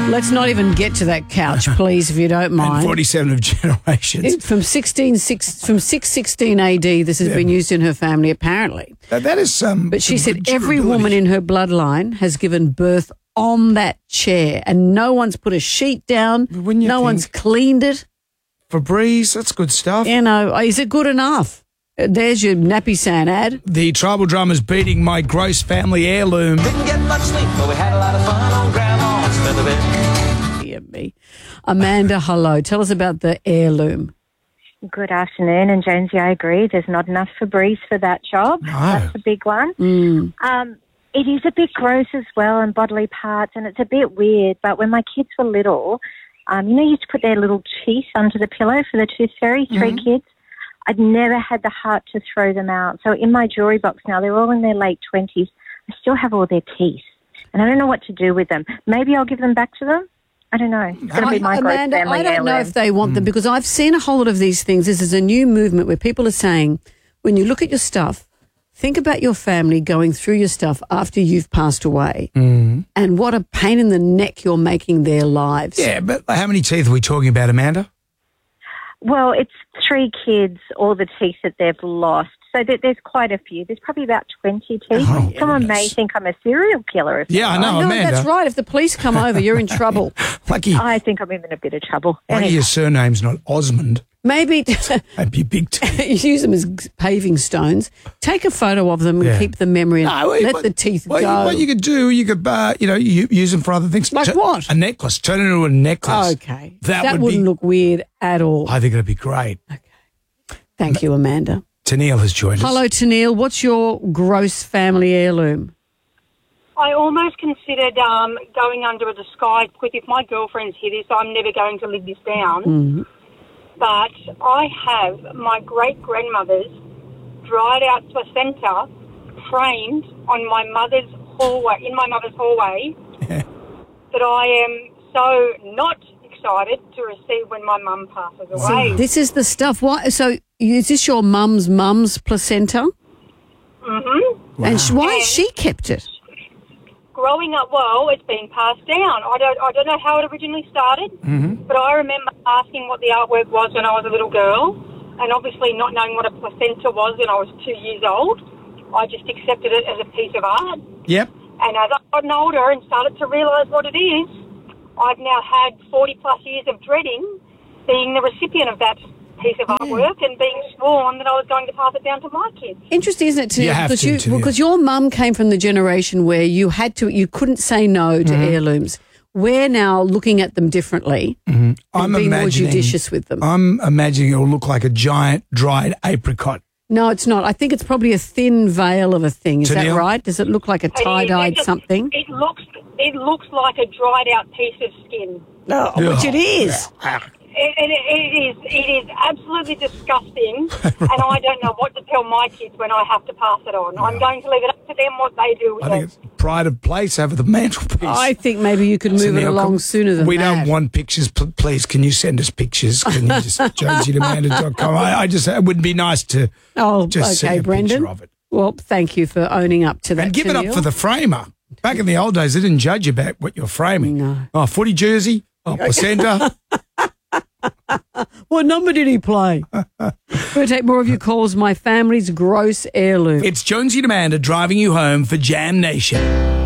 Let's not even get to that couch, please, if you don't mind. And 47 of generations. From 616 AD, this has been used in her family, apparently. That is But she said every woman in her bloodline has given birth on that chair, and no one's put a sheet down. No one's cleaned it. Febreze, that's good stuff. You know, is it good enough? There's your Nappy San ad. The tribal drummer's beating my gross family heirloom. Didn't get much sleep, but we had a lot of fun on Grandma's feather bed. Dear me. Amanda, hello. Tell us about the heirloom. Good afternoon, and Jonesy, I agree. There's not enough Febreze for that job. No. That's a big one. It is a bit gross as well, and bodily parts, and it's a bit weird. But when my kids were little, you used to put their little teeth under the pillow for the tooth fairy, 3 kids. I'd never had the heart to throw them out. So in my jewellery box now, they're all in their late 20s. I still have all their teeth, and I don't know what to do with them. Maybe I'll give them back to them. I don't know. It's going to be my gross family I don't know heirloom. if they want them, because I've seen a whole lot of these things. This is a new movement where people are saying, when you look at your stuff, think about your family going through your stuff after you've passed away, and what a pain in the neck you're making their lives. Yeah, but how many teeth are we talking about, Amanda? Well, it's 3 kids, all the teeth that they've lost. So there's quite a few. There's probably about 20 teeth. Oh, Someone may think I'm a serial killer. Yeah, I know, No, Amanda. that's right. If the police come over, you're in trouble. Lucky I think I'm in a bit of trouble. your surname's not Osmond. Maybe That'd be big teeth. use them as paving stones. Take a photo of them and keep the memory and let the teeth go. What you could do, you could, use them for other things. Like what? A necklace. Turn it into a necklace. Okay. That wouldn't look weird at all. I think it'd be great. Okay. Thank you, Amanda. Tennille has joined us. Hello, Tennille. What's your gross family heirloom? I almost considered going under a disguise, because if my girlfriends hear this, I'm never going to live this down. But I have my great-grandmother's dried-out placenta framed on my mother's hallway, in my mother's hallway, that I am so not excited to receive when my mum passes away. This is the stuff. So is this your mum's placenta? Mm-hmm. And why has she kept it? Growing up, well, it's been passed down. I don't know how it originally started, but I remember asking what the artwork was when I was a little girl, and obviously not knowing what a placenta was when I was 2 years old. I just accepted it as a piece of art. Yep. And as I've gotten older and started to realise what it is, I've now had 40-plus years of dreading being the recipient of that piece of artwork and being sworn that I was going to pass it down to my kids. Interesting, isn't it, Tennille? You have to, because your mum came from the generation where you couldn't say no to heirlooms. We're now looking at them differently and being more judicious with them. I'm imagining it will look like a giant dried apricot. No, it's not. I think it's probably a thin veil of a thing. Is that Tennille? right? Does it look like a tie-dyed something? It looks like a dried out piece of skin. No, which it is. It is absolutely disgusting, and I don't know what to tell my kids when I have to pass it on. I'm going to leave it up to them what they do with I think it. it's pride of place over the mantelpiece. I think maybe you could move it along sooner than we that. don't want pictures. Please, can you send us pictures? Can you just jonesy@amanda.com? It would be nice to just see a Brendan. picture of it. Well, thank you for owning up to that. And give it up Tennille. for the framer. Back in the old days, they didn't judge you about what you're framing. No. Oh, footy jersey, placenta. What number did he play? We'll take more of your calls. My family's gross heirloom. It's Jonesy and Amanda driving you home for Jam Nation.